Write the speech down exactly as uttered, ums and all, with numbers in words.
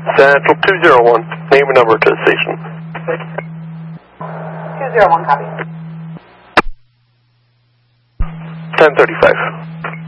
Central two zero one, name and number to the station. two zero one, copy. ten thirty-five.